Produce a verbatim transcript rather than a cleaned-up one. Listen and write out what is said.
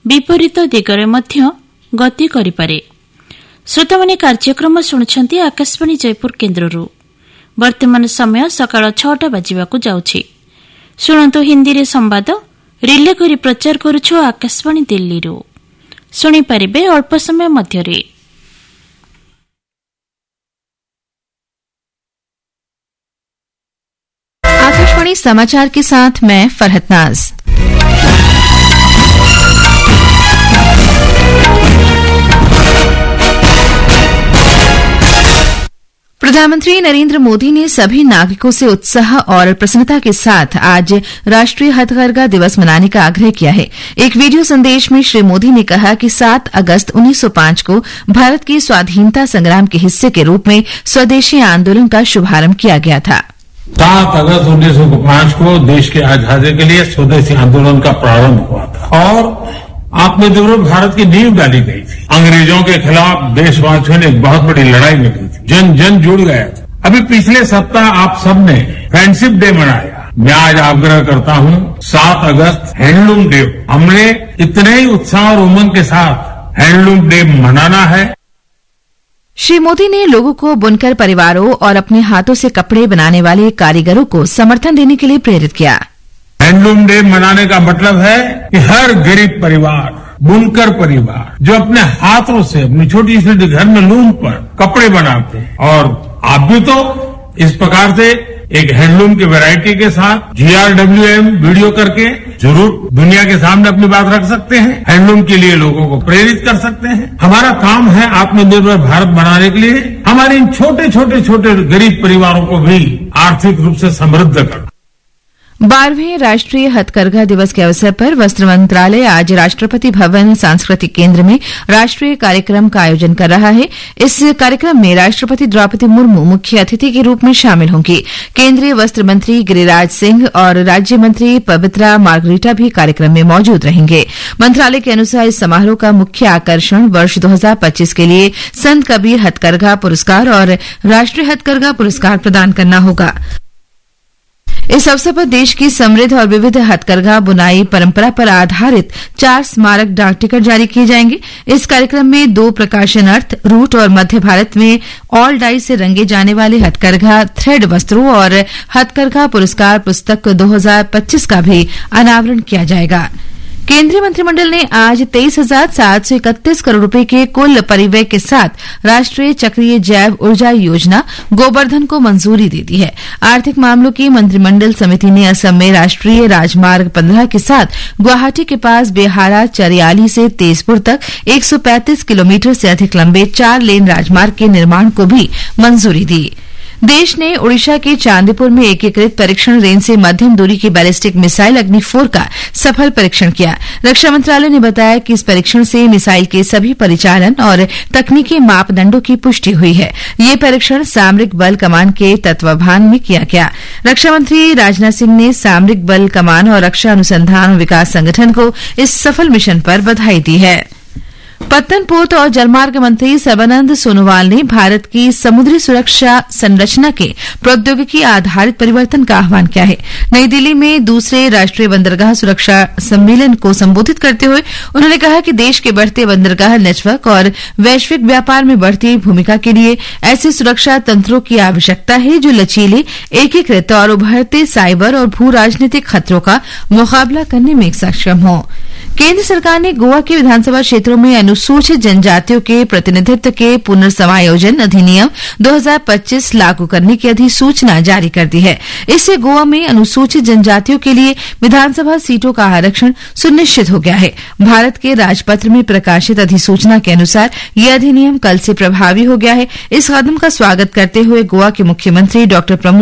विपरीत दिगरे मध्य गति करिपारे। श्रोतामाने कार्यक्रम शुणुछंती आकाशवाणी जयपुर केन्द्ररू। वर्तमान समय सकाळ छटा बाजिबाकू जाउछि। शुणंतु हिंदी रे संवाद रिले करी प्रचार करुछु आकाशवाणी दिल्लीरू। सुनि पारिबे अल्प समय मध्यरे। आकाशवाणी समाचार के साथ मैं फरहत नाज। प्रधानमंत्री नरेंद्र मोदी ने सभी नागरिकों से उत्साह और प्रसन्नता के साथ आज राष्ट्रीय हथकरघा दिवस मनाने का आग्रह किया है। एक वीडियो संदेश में श्री मोदी ने कहा कि सात अगस्त उन्नीस सौ पांच को भारत की स्वाधीनता संग्राम के हिस्से के रूप में स्वदेशी आंदोलन का शुभारंभ किया गया था। सात अगस्त उन्नीस सौ पांच को देश की आजादी के लिए स्वदेशी आंदोलन का प्रारंभ हुआ था और आत्मनिर्भर भारत की नींव डाली गई थी। अंग्रेजों के खिलाफ देशवासियों ने एक बहुत बड़ी लड़ाई लड़ी थी। जन जन जुड़ गया था। अभी पिछले सप्ताह आप सबने फ्रेंडशिप डे मनाया। मैं आज आग्रह करता हूं, सात अगस्त हैंडलूम डे, हमने इतने ही उत्साह और उमंग के साथ हैंडलूम डे मनाना है। श्री मोदी ने लोगों को बुनकर परिवारों और अपने हाथों से कपड़े बनाने वाले कारीगरों को समर्थन देने के लिए प्रेरित किया। हैंडलूम डे मनाने का मतलब है कि हर गरीब परिवार, बुनकर परिवार जो अपने हाथों से अपनी छोटी छोटी घर में लूम पर कपड़े बनाते हैं, और आप भी तो इस प्रकार से एक हैंडलूम की वैरायटी के साथ जी आर डब्ल्यू एम वीडियो करके जरूर दुनिया के सामने अपनी बात रख सकते हैं। हैंडलूम के लिए लोगों को प्रेरित कर सकते हैं। हमारा काम है आत्मनिर्भर भारत बनाने के लिए हमारे इन छोटे छोटे छोटे गरीब परिवारों को भी आर्थिक रूप से समृद्ध करना। बारहवें राष्ट्रीय हथकरघा दिवस के अवसर पर वस्त्र मंत्रालय आज राष्ट्रपति भवन सांस्कृतिक केंद्र में राष्ट्रीय कार्यक्रम का आयोजन कर रहा है। इस कार्यक्रम में राष्ट्रपति द्रौपदी मुर्मू मुख्य अतिथि के रूप में शामिल होंगी। केंद्रीय वस्त्र मंत्री गिरिराज सिंह और राज्य मंत्री पवित्रा मार्गरीटा भी कार्यक्रम में मौजूद रहेंगे। मंत्रालय के अनुसार इस समारोह का मुख्य आकर्षण वर्ष दो हजार पच्चीस के लिए संत कबीर हथकरघा पुरस्कार और राष्ट्रीय हथकरघा पुरस्कार प्रदान करना होगा। इस अवसर पर देश की समृद्ध और विविध हथकरघा बुनाई परंपरा पर आधारित चार स्मारक डाक टिकट जारी किए जाएंगे। इस कार्यक्रम में दो प्रकाशन अर्थ, रूट और मध्य भारत में ऑल डाई से रंगे जाने वाले हथकरघा थ्रेड वस्त्रों और हथकरघा पुरस्कार पुस्तक दो हजार पच्चीस का भी अनावरण किया जाएगा। केंद्रीय मंत्रिमंडल ने आज तेईस हजार सात सौ इकतीस करोड़ रुपए के कुल परिव्यय के साथ राष्ट्रीय चक्रीय जैव ऊर्जा योजना गोवर्धन को मंजूरी दे दी है। आर्थिक मामलों की मंत्रिमंडल समिति ने असम में राष्ट्रीय राजमार्ग पंद्रह के साथ गुवाहाटी के पास बेहारा चरियाली से तेजपुर तक एक सौ पैंतीस किलोमीटर से अधिक लंबे चार लेन राजमार्ग के निर्माण को भी मंजूरी दी। देश ने ओडिशा के चांदीपुर में एकीकृत परीक्षण रेंज से मध्यम दूरी की बैलिस्टिक मिसाइल अग्नि फोर का सफल परीक्षण किया। रक्षा मंत्रालय ने बताया कि इस परीक्षण से मिसाइल के सभी परिचालन और तकनीकी मापदंडों की पुष्टि हुई है। ये परीक्षण सामरिक बल कमान के तत्वावधान में किया गया। रक्षा मंत्री राजनाथ सिंह ने सामरिक बल कमान और रक्षा अनुसंधान और विकास संगठन को इस सफल मिशन पर बधाई दी है। पत्तन पोत और जलमार्ग मंत्री सर्बानंद सोनोवाल ने भारत की समुद्री सुरक्षा संरचना के प्रौद्योगिकी आधारित परिवर्तन का आह्वान किया है। नई दिल्ली में दूसरे राष्ट्रीय बंदरगाह सुरक्षा सम्मेलन को संबोधित करते हुए उन्होंने कहा कि देश के बढ़ते बंदरगाह नेटवर्क और वैश्विक व्यापार में बढ़ती भूमिका के लिए ऐसे सुरक्षा तंत्रों की आवश्यकता है जो लचीले, एकीकृत और उभरते साइबर और भू राजनीतिक खतरों का मुकाबला करने में सक्षम हों। केंद्र सरकार ने गोवा के विधानसभा क्षेत्रों में अनुसूचित जनजातियों के प्रतिनिधित्व के पुनर्समायोजन अधिनियम दो हजार पच्चीस लागू करने की अधिसूचना जारी कर दी है। इससे गोवा में अनुसूचित जनजातियों के लिए विधानसभा सीटों का आरक्षण सुनिश्चित हो गया है। भारत के राजपत्र में प्रकाशित अधिसूचना के अनुसार यह अधिनियम कल से प्रभावी हो गया है। इस कदम का स्वागत करते हुए गोवा के मुख्यमंत्री डॉ प्रमोद